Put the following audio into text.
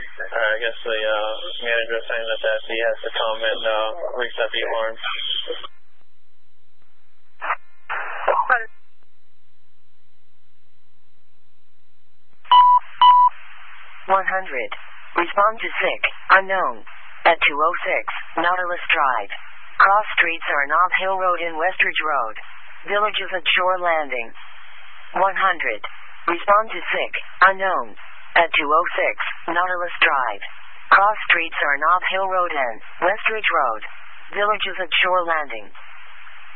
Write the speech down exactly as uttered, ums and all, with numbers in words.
Uh, I guess the uh, manager saying that, that he has to come and uh, reset the alarm. one hundred. Respond to sick, unknown. At two oh six, Nautilus Drive. Cross streets are Nob Hill Road and Westridge Road. Villages at Shore Landing. one hundred. Respond to sick, unknown. At two oh six, Nautilus Drive. Cross streets are Nob Hill Road and Westridge Road. Villages at Shore Landing.